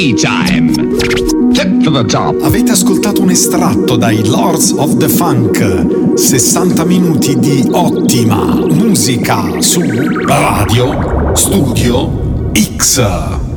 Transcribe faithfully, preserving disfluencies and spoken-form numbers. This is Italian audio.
Time. Tip to the top. Avete ascoltato un estratto dai Lords of the Funk, sessanta minuti di ottima musica su Radio Studio X.